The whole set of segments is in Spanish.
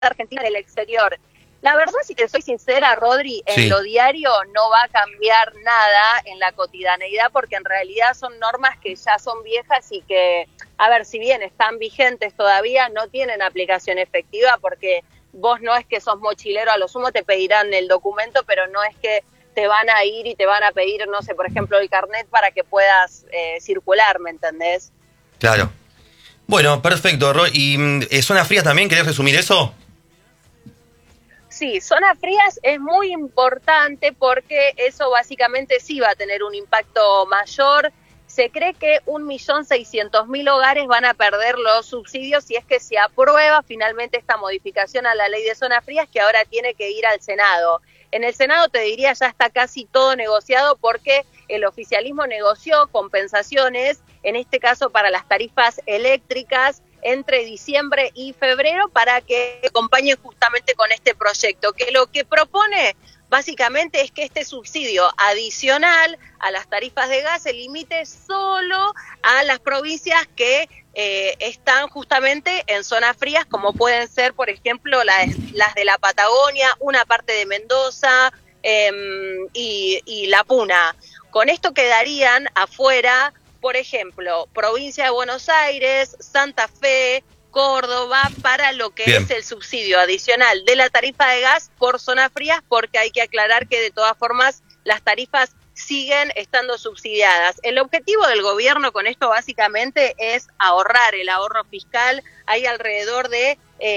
Argentina en el exterior. La verdad, si te soy sincera, Rodri, en lo diario no va a cambiar nada en la cotidianeidad, porque en realidad son normas que ya son viejas y que, a ver, si bien están vigentes todavía, no tienen aplicación efectiva, porque vos no es que sos mochilero, a lo sumo te pedirán el documento, pero no es que te van a ir y te van a pedir, no sé, por ejemplo, el carnet para que puedas circular, ¿me entendés? Claro. Bueno, perfecto. ¿Y zona fría también? ¿Querés resumir eso? Sí, zonas frías es muy importante porque eso básicamente sí va a tener un impacto mayor. Se cree que 1.600.000 hogares van a perder los subsidios si es que se aprueba finalmente esta modificación a la ley de zonas frías, que ahora tiene que ir al Senado. En el Senado, te diría, ya está casi todo negociado porque el oficialismo negoció compensaciones, en este caso para las tarifas eléctricas, entre diciembre y febrero, para que acompañe justamente con este proyecto, que lo que propone básicamente es que este subsidio adicional a las tarifas de gas se limite solo a las provincias que están justamente en zonas frías, como pueden ser, por ejemplo, las de la Patagonia, una parte de Mendoza y La Puna. Con esto quedarían afuera, por ejemplo, provincia de Buenos Aires, Santa Fe, Córdoba, para lo que es el subsidio adicional de la tarifa de gas por zonas frías, porque hay que aclarar que de todas formas las tarifas siguen estando subsidiadas. El objetivo del gobierno con esto básicamente es ahorrar, el ahorro fiscal. Hay alrededor de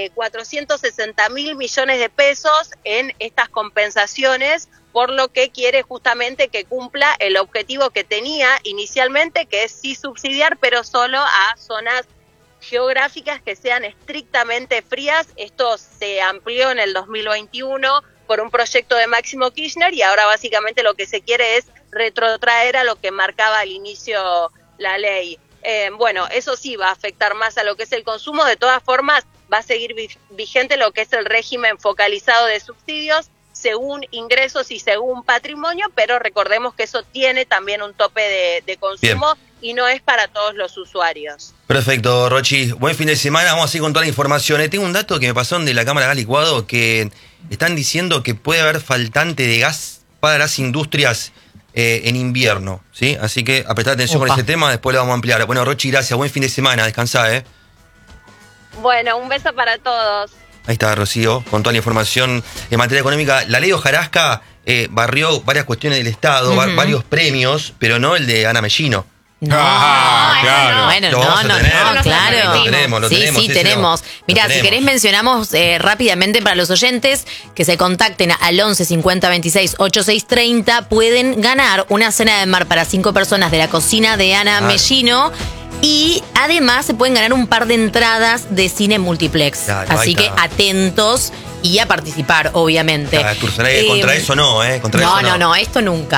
460.000 millones de pesos en estas compensaciones, por lo que quiere justamente que cumpla el objetivo que tenía inicialmente, que es sí subsidiar, pero solo a zonas geográficas que sean estrictamente frías. Esto se amplió en el 2021 por un proyecto de Máximo Kirchner, y ahora básicamente lo que se quiere es retrotraer a lo que marcaba al inicio la ley. Bueno, eso sí va a afectar más a lo que es el consumo. De todas formas, va a seguir vigente lo que es el régimen focalizado de subsidios, según ingresos y según patrimonio, pero recordemos que eso tiene también un tope de consumo. Bien. Y no es para todos los usuarios. Perfecto, Rochi. Buen fin de semana. Vamos a ir con toda la información. Tengo un dato que me pasó de la Cámara de Gas Licuado, que están diciendo que puede haber faltante de gas para las industrias en invierno, ¿sí? Así que a prestar atención con ese tema, después lo vamos a ampliar. Bueno, Rochi, gracias. Buen fin de semana. Descansá, Bueno, un beso para todos. Ahí está, Rocío, con toda la información en materia económica. La ley de hojarasca barrió varias cuestiones del Estado, varios premios, pero no el de Ana Mellino. No, claro. Bueno, no, claro. Lo tenemos. Tenemos. Mirá, si querés mencionamos rápidamente para los oyentes que se contacten al 11 50 26 86 30, pueden ganar una cena de mar para 5 personas de la cocina de Ana Mellino. Y además se pueden ganar un par de entradas de cine multiplex. Claro, así que atentos y a participar, obviamente. Contra eso no, No, esto nunca,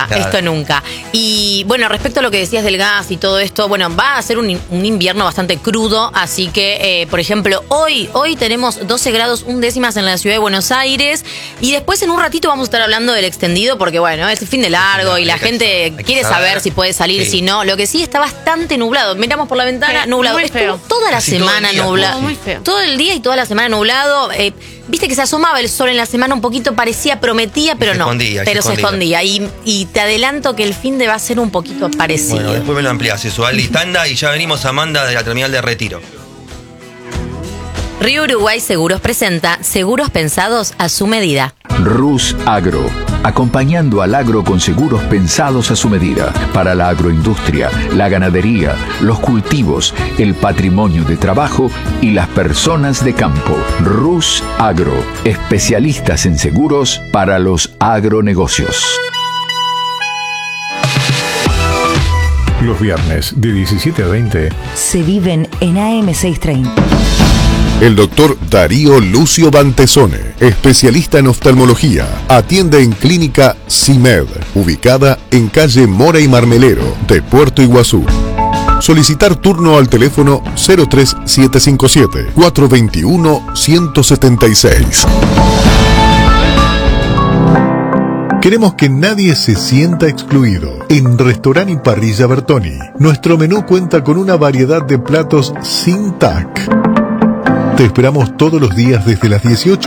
Y bueno, respecto a lo que decías del gas y todo esto, bueno, va a ser un invierno bastante crudo, así que, por ejemplo, hoy tenemos 12 grados 1 décimas en la ciudad de Buenos Aires, y después en un ratito vamos a estar hablando del extendido, porque bueno, es el fin de largo y la gente quiere saber si puede salir, si no. Lo que sí está bastante nublado. Miramos por la ventana, nublado. Estuvo toda la semana nublado. Muy feo. Todo el día y toda la semana nublado. Viste que se asomaba el sol en la semana un poquito, prometía, pero no. Se escondía. Y te adelanto que el fin de va a ser un poquito parecido. Bueno, después me lo ampliás eso. Ali, tanda, y ya venimos, Amanda, de la terminal de Retiro. Río Uruguay Seguros presenta seguros pensados a su medida. Rus Agro, acompañando al agro con seguros pensados a su medida, para la agroindustria, la ganadería, los cultivos, el patrimonio de trabajo y las personas de campo. Rus Agro, especialistas en seguros para los agronegocios. Los viernes de 17 a 20 se viven en AM630. El doctor Darío Lucio Bantesone, especialista en oftalmología, atiende en Clínica CIMED, ubicada en calle Mora y Marmelero de Puerto Iguazú. Solicitar turno al teléfono 03757 421 176. Queremos que nadie se sienta excluido. En Restaurant y Parrilla Bertoni, nuestro menú cuenta con una variedad de platos sin TAC. Te esperamos todos los días desde las 18